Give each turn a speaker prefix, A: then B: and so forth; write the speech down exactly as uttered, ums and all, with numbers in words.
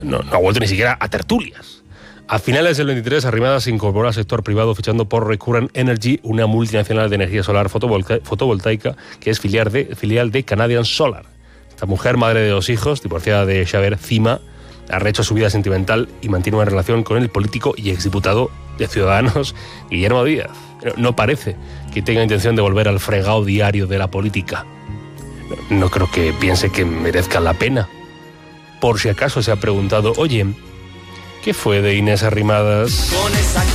A: no, no ha vuelto ni siquiera a tertulias. A finales del veintitrés, Arrimadas se incorporó al sector privado fichando por Recurrent Energy, una multinacional de energía solar fotovolta- fotovoltaica que es filial de, filial de Canadian Solar. Esta mujer, madre de dos hijos, divorciada de Xavier Cima, ha rehecho su vida sentimental y mantiene una relación con el político y exdiputado de Ciudadanos, Guillermo Díaz. No parece que tenga intención de volver al fregado diario de la política. No creo que piense que merezca la pena. Por si acaso se ha preguntado, oye, ¿qué fue de Inés Arrimadas?